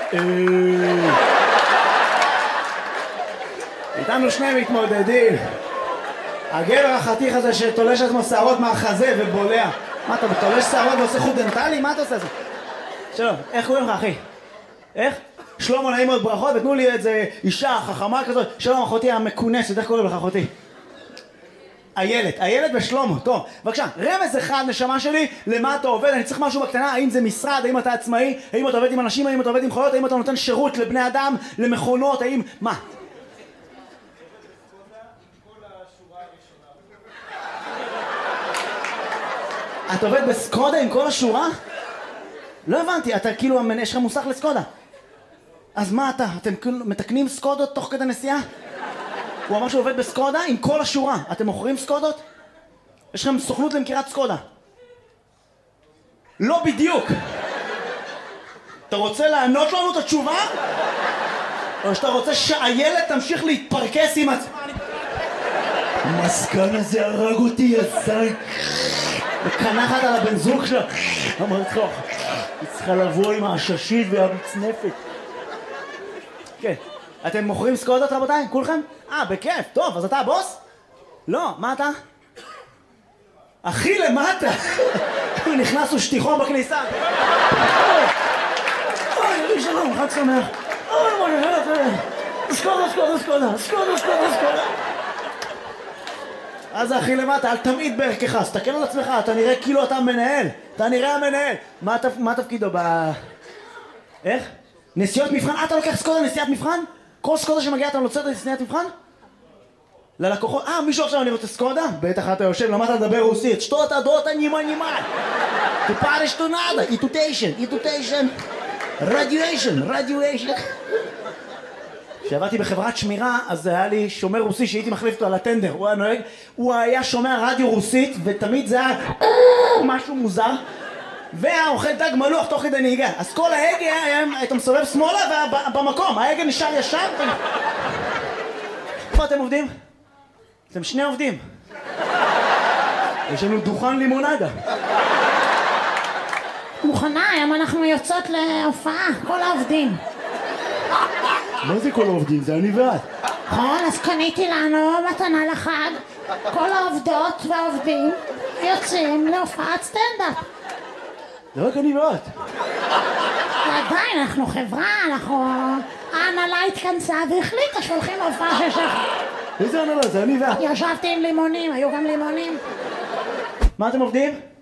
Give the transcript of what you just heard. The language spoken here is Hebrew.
איתנו שני מתמודדים. הגבר החתיך הזה שתולש עצמו שערות מהחזה ובולע. מה אתה תולש שערות ועושה חוט דנטלי? מה אתה עושה את זה? שלום, איך קוראים לך אחי? איך? שלמה, נעים מאוד, ברכות, ותנו לי איזה אישה חכמה כזאת. שלום אחותי המכונסת, איך קוראים לך אחותי? איילת ושלמה, טוב, בבקשה, רמז אחד נשמה שלי, למה אתה עובד? אני צריך משהו בקטנה, האם זה משרד, האם אתה עצמאי, האם אתה עובד עם אנשים, האם אתה עובד עם חיות, האם אתה נותן שירות לבני אדם, למכונות, האם, מה? אתה עובד בסקודה עם כל השורה? לא הבנתי, אתה כאילו, יש לך מוסך לסקודה. אז מה אתה? אתם מתקנים סקודות תוך כדי נסיעה? הוא אמר שהוא עובד בסקודה עם כל השורה. אתם מוכרים סקודות? יש לכם סוכנות למכירת סקודה. לא בדיוק. אתה רוצה לענות לנו את התשובה? או שאתה רוצה שהילד תמשיך להתפרקס עם עצמה? המסכן הזה הרג אותי, יזי. וקנחת על הבן זוג שלה. אמרת לך, היא צריכה לבוא עם העששית והמצנפת. כן. אתם מוכרים סקודות רבותיי? כולכם? בכיף, טוב, אז אתה הבוס? לא, מה אתה? הכי למטה! נכנסו שטיחון בכניסה. אוי, שלום, חג שמח. אוי, סקודה. אז הכי למטה, אל תמיד בערכך, תסתכל על עצמך, אתה נראה כאילו אתה מנהל. אתה נראה המנהל. מה תפקידו איך? נסיעות מבחן? אתה לוקח סקודה נסיעת מבחן? כל סקודה שמגיעה אתה נוצר את נסיעת מבחן? ללקוחות, מישהו עכשיו אני רוצה סקודה? בטח אתה יושב, למדת לדבר רוסית. שטו אתה דותה נימה. Tu pares tu nada, itutation. Radiation. כשעבדתי בחברת שמירה, אז היה לי שומר רוסי שהייתי מחליף אותו על הטנדר. הוא היה נוהג, הוא היה שומע רדיו רוסית, ותמיד זה היה משהו מוזר. והיה אוכל דג מלוח תוך כדי נהיגה. אז כל ההגה היית מסובב שמאלה ובמקום, ההגה נשאר ישר. איפה אתם עובדים? אתם שני עובדים. יש לנו דוכן לימונדה. מוכנה, היום אנחנו יוצאות להופעה, כל העובדים. מה זה כל העובדים? זה אני ואת. נכון, אז קניתי לנו מתנה לחג. כל העובדות והעובדים יוצאים להופעת סטנדאפ. זה רק אני ואת. ועדיין, אנחנו חברה, ההנהלה התכנסה והחליטה שהולכים להופעה של שחר. איזה הנהלה? זה אני ואת. ישבתי עם לימונים, היו גם לימונים. מה אתם עובדים?